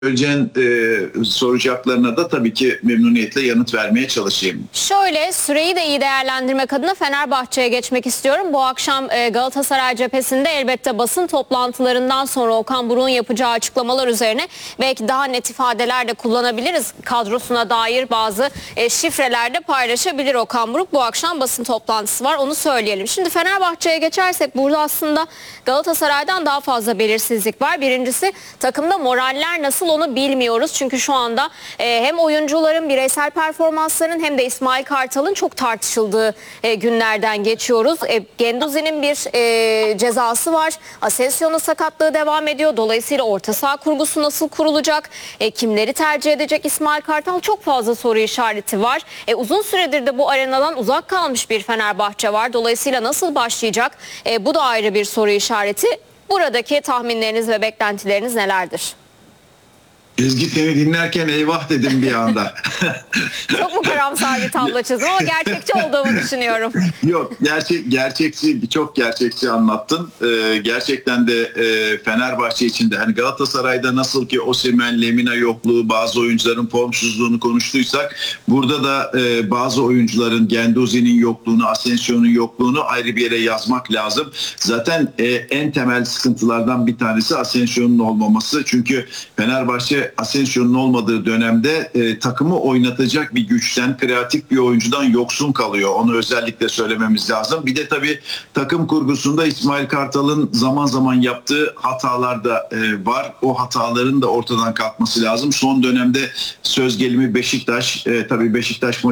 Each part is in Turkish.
Söyleyeceğin soracaklarına da tabii ki memnuniyetle yanıt vermeye çalışayım. Şöyle, süreyi de iyi değerlendirmek adına Fenerbahçe'ye geçmek istiyorum. Bu akşam Galatasaray cephesinde elbette basın toplantılarından sonra Okan Buruk'un yapacağı açıklamalar üzerine belki daha net ifadeler de kullanabiliriz. Kadrosuna dair bazı şifreler de paylaşabilir Okan Buruk. Bu akşam basın toplantısı var, onu söyleyelim. Şimdi Fenerbahçe'ye geçersek burada aslında Galatasaray'dan daha fazla belirsizlik var. Birincisi, takımda moraller nasıl onu bilmiyoruz. Çünkü şu anda hem oyuncuların bireysel performanslarının hem de İsmail Kartal'ın çok tartışıldığı günlerden geçiyoruz. Guendouzi'nin bir cezası var. Asensio'nun sakatlığı devam ediyor. Dolayısıyla orta saha kurgusu nasıl kurulacak? Kimleri tercih edecek İsmail Kartal? Çok fazla soru işareti var. Uzun süredir de bu arenadan uzak kalmış bir Fenerbahçe var. Dolayısıyla nasıl başlayacak? Bu da ayrı bir soru işareti. Buradaki tahminleriniz ve beklentileriniz nelerdir? Ezgi, seni dinlerken eyvah dedim bir anda. Çok mu karamsar bir tablo çizdim ama gerçekçi olduğumu düşünüyorum. Yok, gerçekçi, çok gerçekçi anlattın. Gerçekten de Fenerbahçe için de hani Galatasaray'da nasıl ki Osimhen, Lemina yokluğu, bazı oyuncuların formsuzluğunu konuştuysak burada da bazı oyuncuların Guendouzi'nin yokluğunu, Asensio'nun yokluğunu ayrı bir yere yazmak lazım. Zaten en temel sıkıntılardan bir tanesi Asensio'nun olmaması. Çünkü Fenerbahçe Asensio'nun olmadığı dönemde takımı oynatacak bir güçten, kreatif bir oyuncudan yoksun kalıyor. Onu özellikle söylememiz lazım. Bir de tabii takım kurgusunda İsmail Kartal'ın zaman zaman yaptığı hatalar da var. O hataların da ortadan kalkması lazım. Son dönemde söz gelimi Beşiktaş, tabii Beşiktaş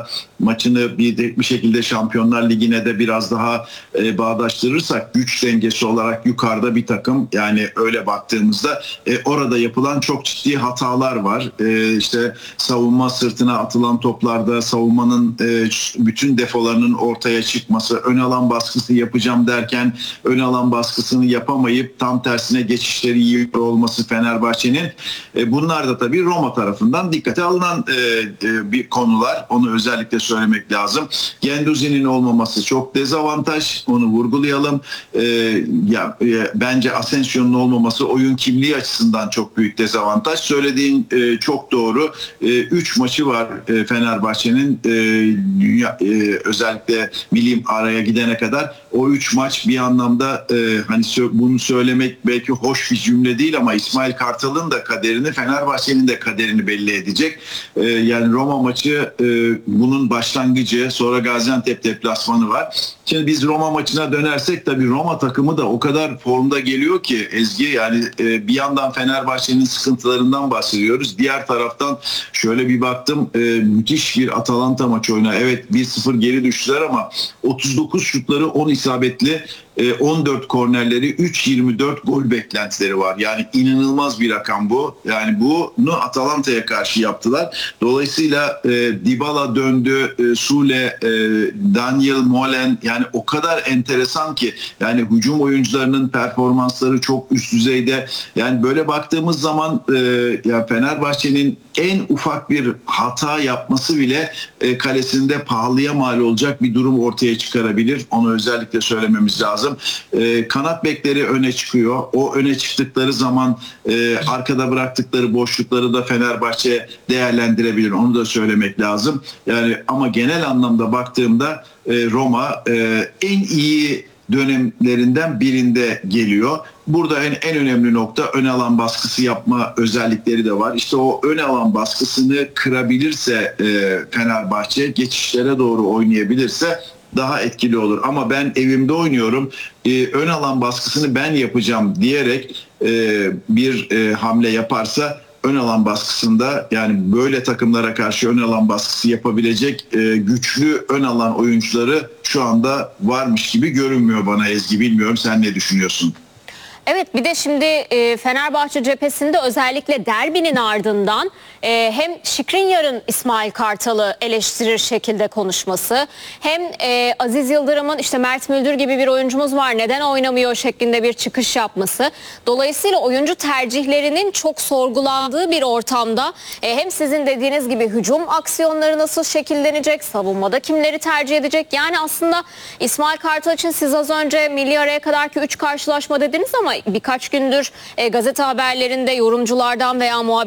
maçını bir şekilde Şampiyonlar Ligi'ne de biraz daha bağdaştırırsak güç dengesi olarak yukarıda bir takım, yani öyle baktığımızda orada yapılan çok ciddi hatalar var. İşte savunma sırtına atılan toplarda savunmanın bütün defolarının ortaya çıkması, ön alan baskısı yapacağım derken ön alan baskısını yapamayıp tam tersine geçişleri iyi olması Fenerbahçe'nin. Bunlar da tabii Roma tarafından dikkate alınan bir konular. Onu özellikle söylemek lazım. Guendouzi'nin olmaması çok dezavantaj. Onu vurgulayalım. Bence Asensio'nun olmaması oyun kimliği açısından çok büyük dezavantaj. Söylediğin çok doğru. 3 maçı var Fenerbahçe'nin, özellikle milli araya gidene kadar. O 3 maç bir anlamda hani bunu söylemek belki hoş bir cümle değil ama İsmail Kartal'ın da kaderini, Fenerbahçe'nin de kaderini belli edecek. Yani Roma maçı bunun başlangıcı, sonra Gaziantep deplasmanı var. Şimdi biz Roma maçına dönersek tabii Roma takımı da o kadar formda geliyor ki Ezgi, yani bir yandan Fenerbahçe'nin sıkıntılarından bahsediyoruz. Diğer taraftan şöyle bir baktım, müthiş bir Atalanta maçı oynadı. Evet, 1-0 geri düştüler ama 39 şutları 10 isabetli, 14 kornerleri, 3.24 gol beklentileri var. Yani inanılmaz bir rakam bu. Yani bunu Atalanta'ya karşı yaptılar. Dolayısıyla Dybala döndü, Sule, Daniel Molen, yani o kadar enteresan ki yani hücum oyuncularının performansları çok üst düzeyde. Yani böyle baktığımız zaman ya Fenerbahçe'nin en ufak bir hata yapması bile kalesinde pahalıya mal olacak bir durum ortaya çıkarabilir. Onu özellikle söylememiz lazım. Kanat bekleri öne çıkıyor. O öne çıktıkları zaman arkada bıraktıkları boşlukları da Fenerbahçe değerlendirebilir. Onu da söylemek lazım. Yani ama genel anlamda baktığımda Roma en iyi dönemlerinden birinde geliyor. Burada en önemli nokta ön alan baskısı yapma özellikleri de var. İşte o ön alan baskısını kırabilirse Fenerbahçe, geçişlere doğru oynayabilirse daha etkili olur. Ama ben evimde oynuyorum, ön alan baskısını ben yapacağım diyerek bir hamle yaparsa ön alan baskısında, yani böyle takımlara karşı ön alan baskısı yapabilecek güçlü ön alan oyuncuları şu anda varmış gibi görünmüyor bana Ezgi. Bilmiyorum, sen ne düşünüyorsun? Evet, bir de şimdi Fenerbahçe cephesinde özellikle derbinin ardından hem Skriniar'ın İsmail Kartal'ı eleştirir şekilde konuşması, hem Aziz Yıldırım'ın işte Mert Müldür gibi bir oyuncumuz var neden oynamıyor şeklinde bir çıkış yapması. Dolayısıyla oyuncu tercihlerinin çok sorgulandığı bir ortamda hem sizin dediğiniz gibi hücum aksiyonları nasıl şekillenecek, savunmada kimleri tercih edecek? Yani aslında İsmail Kartal için siz az önce milli araya kadarki 3 karşılaşma dediniz ama birkaç gündür gazete haberlerinde yorumculardan veya